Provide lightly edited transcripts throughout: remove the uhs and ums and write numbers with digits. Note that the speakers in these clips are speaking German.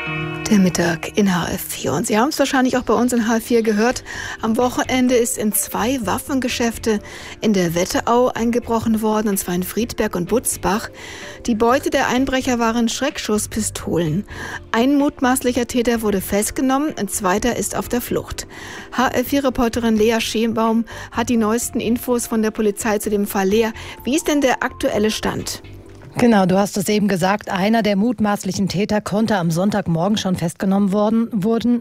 Der Mittag in HF4. Und Sie haben es wahrscheinlich auch bei uns in HF4 gehört. Am Wochenende ist in 2 Waffengeschäfte in der Wetterau eingebrochen worden, und zwar in Friedberg und Butzbach. Die Beute der Einbrecher waren Schreckschusspistolen. Ein mutmaßlicher Täter wurde festgenommen, ein zweiter ist auf der Flucht. HF4-Reporterin Lea Schenbaum hat die neuesten Infos von der Polizei zu dem Fall. Lea, wie ist denn der aktuelle Stand? Genau, du hast es eben gesagt, einer der mutmaßlichen Täter konnte am Sonntagmorgen schon festgenommen worden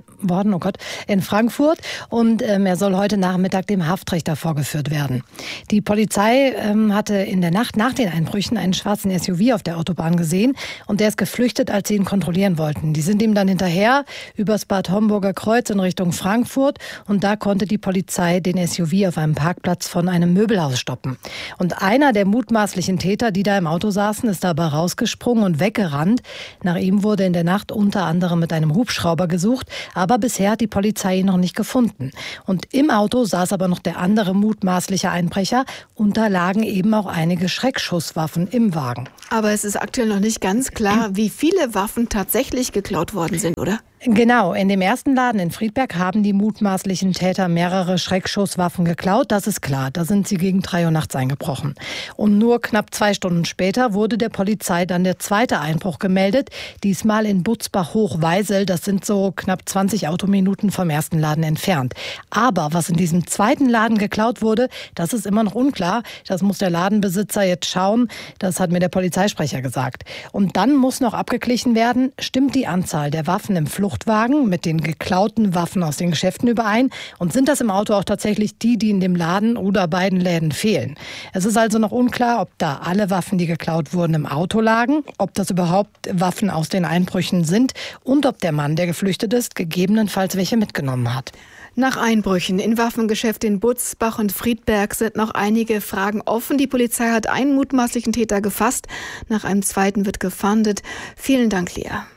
in Frankfurt, und er soll heute Nachmittag dem Haftrichter vorgeführt werden. Die Polizei hatte in der Nacht nach den Einbrüchen einen schwarzen SUV auf der Autobahn gesehen, und der ist geflüchtet, als sie ihn kontrollieren wollten. Die sind ihm dann hinterher übers Bad Homburger Kreuz in Richtung Frankfurt, und da konnte die Polizei den SUV auf einem Parkplatz von einem Möbelhaus stoppen. Und einer der mutmaßlichen Täter, die da im Auto saßen, ist dabei rausgesprungen und weggerannt. Nach ihm wurde in der Nacht unter anderem mit einem Hubschrauber gesucht, aber bisher hat die Polizei ihn noch nicht gefunden. Und im Auto saß aber noch der andere mutmaßliche Einbrecher, und da lagen eben auch einige Schreckschusswaffen im Wagen. Aber es ist aktuell noch nicht ganz klar, wie viele Waffen tatsächlich geklaut worden sind, oder? Genau, in dem ersten Laden in Friedberg haben die mutmaßlichen Täter mehrere Schreckschusswaffen geklaut, das ist klar. Da sind sie gegen 3 Uhr nachts eingebrochen. Und nur knapp 2 Stunden später wurde der Polizei dann der zweite Einbruch gemeldet, diesmal in Butzbach-Hochweisel. Das sind so knapp 20 Autominuten vom ersten Laden entfernt. Aber was in diesem zweiten Laden geklaut wurde, das ist immer noch unklar. Das muss der Ladenbesitzer jetzt schauen. Das hat mir der Polizeisprecher gesagt. Und dann muss noch abgeglichen werden, stimmt die Anzahl der Waffen im Fluchtwagen mit den geklauten Waffen aus den Geschäften überein, und sind das im Auto auch tatsächlich die in dem Laden oder beiden Läden fehlen. Es ist also noch unklar, ob da alle Waffen, die geklaut wurden, im Auto lagen, ob das überhaupt Waffen aus den Einbrüchen sind und ob der Mann, der geflüchtet ist, gegebenenfalls welche mitgenommen hat. Nach Einbrüchen in Waffengeschäfte in Butzbach und Friedberg sind noch einige Fragen offen. Die Polizei hat einen mutmaßlichen Täter gefasst. Nach einem zweiten wird gefahndet. Vielen Dank, Lea.